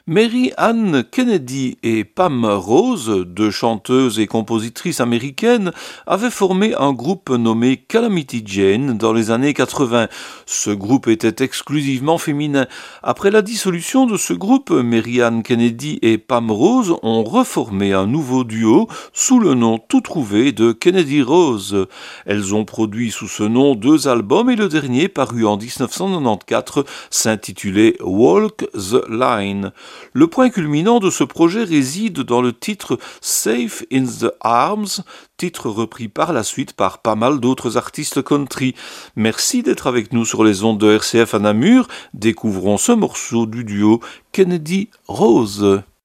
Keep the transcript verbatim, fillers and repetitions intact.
Mary Ann Kennedy et Pam Rose, deux chanteuses et compositrices américaines, avaient formé un groupe nommé Calamity Jane dans les années quatre-vingts. Ce groupe était exclusivement féminin. Après la dissolution de ce groupe, Mary Ann Kennedy et Pam Rose ont reformé un nouveau duo sous le nom tout trouvé de Kennedy Rose. Elles ont produit sous ce nom deux albums et le dernier, paru en dix-neuf cent quatre-vingt-quatorze, s'intitulait Walk the Line. Le point culminant de ce projet réside dans le titre Safe in the Arms, titre repris par la suite par pas mal d'autres artistes country. Merci d'être avec nous sur les ondes de R C F à Namur. Découvrons ce morceau du duo Kennedy Rose.